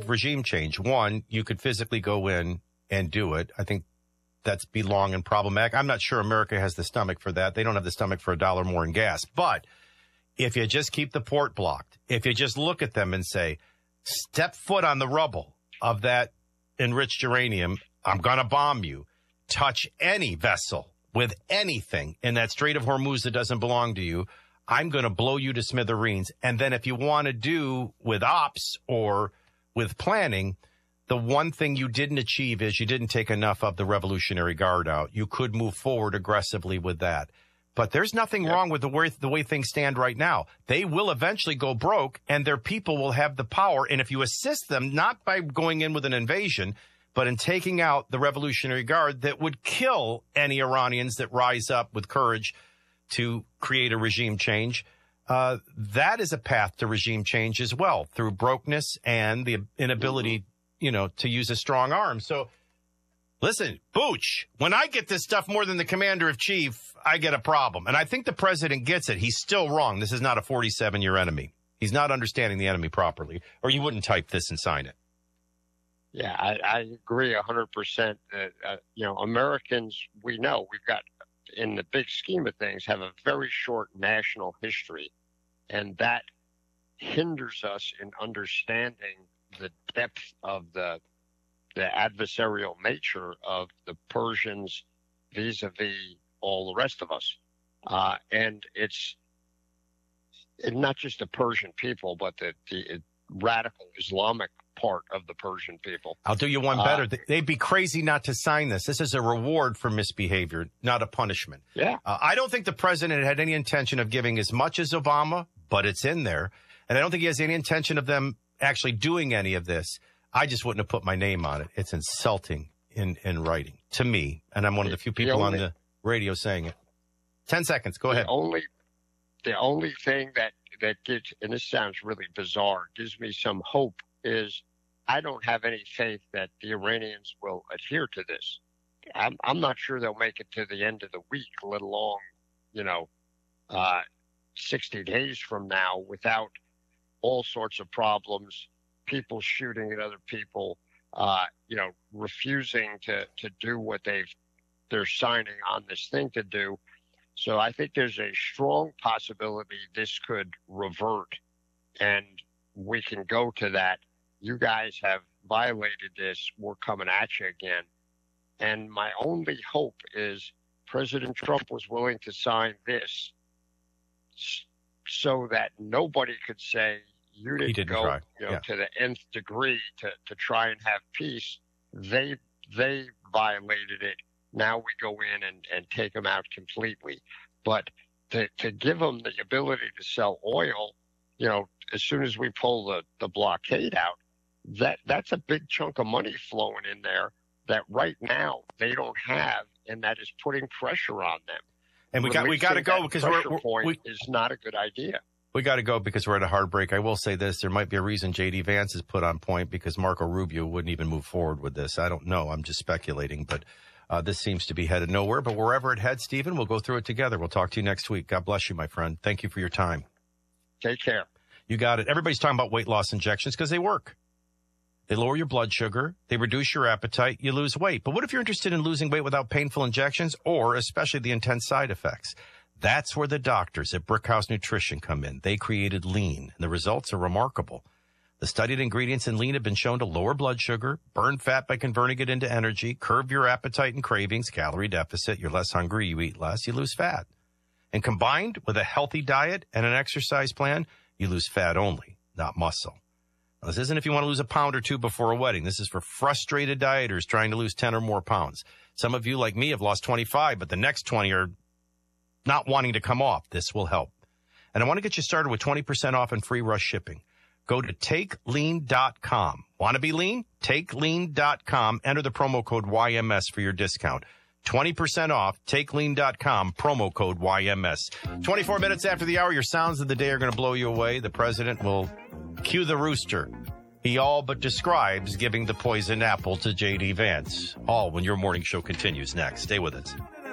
with regime change. One, you could physically go in and do it. I think that's be long and problematic. I'm not sure America has the stomach for that. They don't have the stomach for $1 more in gas. But if you just keep the port blocked, if you just look at them and say, step foot on the rubble of that enriched uranium, I'm going to bomb you. Touch any vessel with anything in that Strait of Hormuz that doesn't belong to you, I'm going to blow you to smithereens. And then if you want to do with ops or with planning, the one thing you didn't achieve is you didn't take enough of the Revolutionary Guard out. You could move forward aggressively with that. But there's nothing wrong with the way things stand right now. They will eventually go broke, and their people will have the power. And if you assist them, not by going in with an invasion, but in taking out the Revolutionary Guard that would kill any Iranians that rise up with courage to create a regime change, that is a path to regime change as well, through brokenness and the inability, to use a strong arm. So, listen, Booch, when I get this stuff more than the commander-in-chief, I get a problem. And I think the president gets it. He's still wrong. This is not a 47-year enemy. He's not understanding the enemy properly, or you wouldn't type this and sign it. Yeah, I agree 100%. Americans, we know we've got, in the big scheme of things, have a very short national history, and that hinders us in understanding the depth of the adversarial nature of the Persians vis-a-vis all the rest of us. And it's not just the Persian people, but the radical Islamic part of the Persian people. I'll do you one better. They'd be crazy not to sign this. This is a reward for misbehavior, not a punishment. Yeah. I don't think the president had any intention of giving as much as Obama, but it's in there. And I don't think he has any intention of them actually doing any of this. I just wouldn't have put my name on it. It's insulting in writing to me. And I'm one of the few people on the radio saying it. 10 seconds. Go ahead. The only thing that gives, and this sounds really bizarre, gives me some hope is I don't have any faith that the Iranians will adhere to this. I'm not sure they'll make it to the end of the week, let alone, 60 days from now without all sorts of problems, people shooting at other people, refusing to do what they're signing on this thing to do. So I think there's a strong possibility this could revert, and we can go to that. You guys have violated this. We're coming at you again. And my only hope is President Trump was willing to sign this so that nobody could say you didn't go to the nth degree to try and have peace. They violated it. Now we go in and take them out completely. But to give them the ability to sell oil, as soon as we pull the blockade out, that's a big chunk of money flowing in there that right now they don't have, and that is putting pressure on them. And we got to go because point is not a good idea. We got to go because we're at a hard break. I will say this. There might be a reason J.D. Vance is put on point because Marco Rubio wouldn't even move forward with this. I don't know. I'm just speculating, but this seems to be headed nowhere. But wherever it heads, Stephen, we'll go through it together. We'll talk to you next week. God bless you, my friend. Thank you for your time. Take care. You got it. Everybody's talking about weight loss injections because they work. They lower your blood sugar. They reduce your appetite. You lose weight. But what if you're interested in losing weight without painful injections or especially the intense side effects? That's where the doctors at Brickhouse Nutrition come in. They created Lean, and the results are remarkable. The studied ingredients in Lean have been shown to lower blood sugar, burn fat by converting it into energy, curb your appetite and cravings, calorie deficit. You're less hungry, you eat less, you lose fat. And combined with a healthy diet and an exercise plan, you lose fat only, not muscle. Now, this isn't if you want to lose a pound or two before a wedding. This is for frustrated dieters trying to lose 10 or more pounds. Some of you, like me, have lost 25, but the next 20 are not wanting to come off. This will help. And I want to get you started with 20% off and free rush shipping. Go to TakeLean.com. Want to be lean? TakeLean.com. Enter the promo code YMS for your discount. 20% off, TakeLean.com, promo code YMS. 24 minutes after the hour, your sounds of the day are going to blow you away. The president will cue the rooster. He all but describes giving the poison apple to J.D. Vance. All when your morning show continues next. Stay with us.